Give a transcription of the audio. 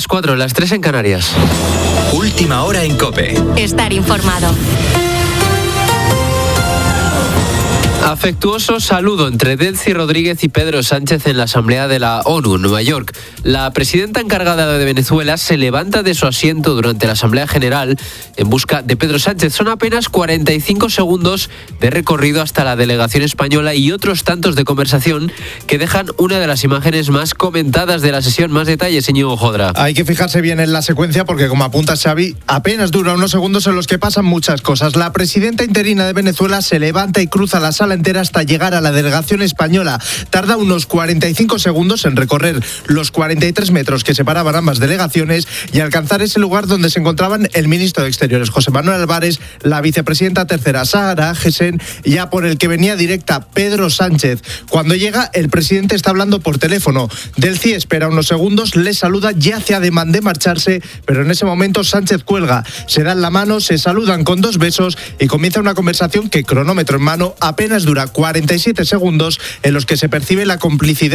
las 4, las 3 en Canarias. Última hora en COPE. Estar informado. Afectuoso saludo entre Delcy Rodríguez y Pedro Sánchez en la Asamblea de la ONU en Nueva York. La presidenta encargada de Venezuela se levanta de su asiento durante la Asamblea General en busca de Pedro Sánchez. Son apenas 45 segundos de recorrido hasta la delegación española y otros tantos de conversación que dejan una de las imágenes más comentadas de la sesión. Más detalles, Íñigo Jodra. Hay que fijarse bien en la secuencia porque, como apunta Xavi, apenas dura unos segundos en los que pasan muchas cosas. La presidenta interina de Venezuela se levanta y cruza la sala entera hasta llegar a la delegación española. Tarda unos 45 segundos en recorrer los 43 metros que separaban ambas delegaciones y alcanzar ese lugar donde se encontraban el ministro de Exteriores, José Manuel Álvarez, la vicepresidenta tercera, Sahara Hesen, y ya por el que venía directa, Pedro Sánchez. Cuando llega, el presidente está hablando por teléfono. Delcy espera unos segundos, le saluda, ya hace ademán de marcharse, pero en ese momento Sánchez cuelga. Se dan la mano, se saludan con 2 besos y comienza una conversación que, cronómetro en mano, apenas dura 47 segundos en los que se percibe la complicidad